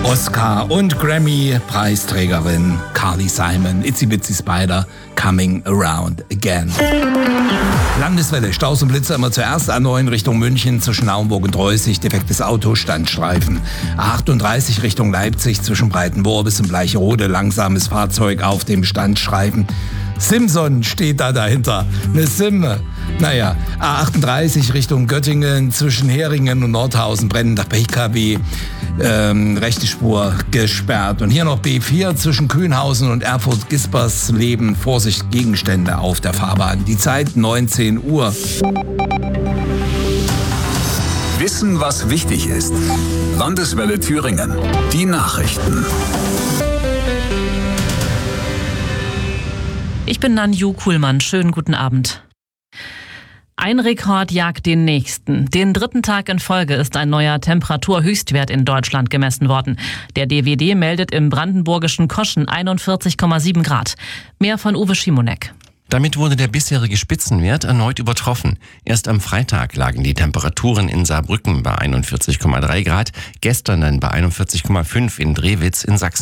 Oscar- und Grammy-Preisträgerin Carly Simon, Itsy Bitsy Spider, Coming Around Again. Landeswelle, Staus und Blitzer immer zuerst A9 Richtung München zwischen Naumburg und Reußig, defektes Auto, Standstreifen. A38 Richtung Leipzig zwischen Breitenmoor bis zum Bleicherode, langsames Fahrzeug auf dem Standstreifen. Simson steht da dahinter, eine Simme. Naja, A38 Richtung Göttingen zwischen Heringen und Nordhausen, brennender PKW, rechte Spur gesperrt. Und hier noch B4 zwischen Kühnhausen und Erfurt-Gispersleben, Vorsicht, Gegenstände auf der Fahrbahn. Die Zeit 19 Uhr. Wissen, was wichtig ist. Landeswelle Thüringen. Die Nachrichten. Ich bin Nanju Kuhlmann. Schönen guten Abend. Ein Rekord jagt den nächsten. Den dritten Tag in Folge ist ein neuer Temperaturhöchstwert in Deutschland gemessen worden. Der DWD meldet im brandenburgischen Koschen 41,7 Grad. Mehr von Uwe Schimonek. Damit wurde der bisherige Spitzenwert erneut übertroffen. Erst am Freitag lagen die Temperaturen in Saarbrücken bei 41,3 Grad, gestern dann bei 41,5 in Drewitz in Sachsen.